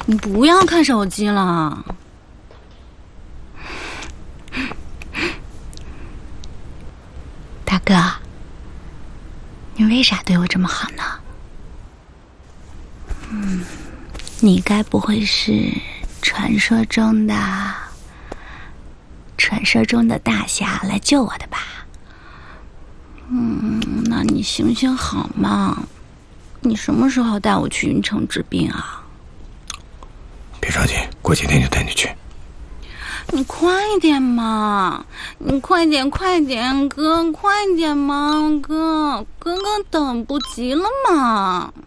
你不要看手机了。大哥，你为啥对我这么好呢？你该不会是传说中的大侠来救我的吧？那你行行好嘛，你什么时候带我去云城治病啊？ 别着急，过几天就带你去。 你快点嘛！你快点，哥，快点嘛，哥等不及了嘛！